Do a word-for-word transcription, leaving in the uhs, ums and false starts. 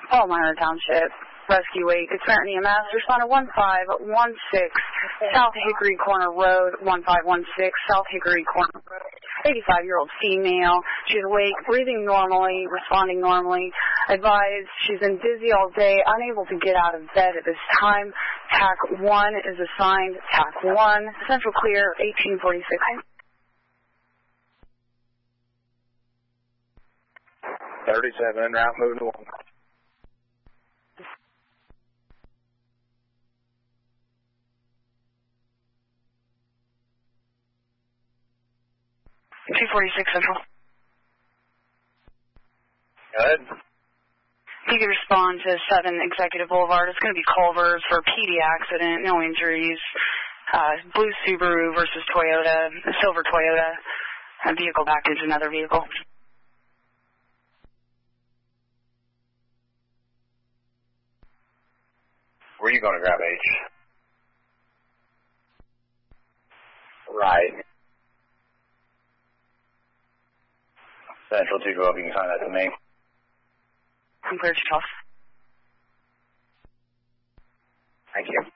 Paul Minor Township, Rescue Wake, it's American E M S, responded one five one six, South Hickory Corner Road, one five one six, South Hickory Corner Road, eighty-five-year-old female, she's awake, breathing normally, responding normally, advised she's been dizzy all day, unable to get out of bed at this time, T A C one is assigned, T A C one, Central Clear, eighteen forty-six. thirty-seven en route, moving to one. two forty-six Central. Go ahead. You can respond to seven Executive Boulevard. It's going to be Culver's for a P D accident, no injuries. Uh, blue Subaru versus Toyota, a silver Toyota. A vehicle backed into another vehicle. Where are you going to grab H? Right. Central two, go up, you can sign that to me. I'm clear to twelve. Thank you.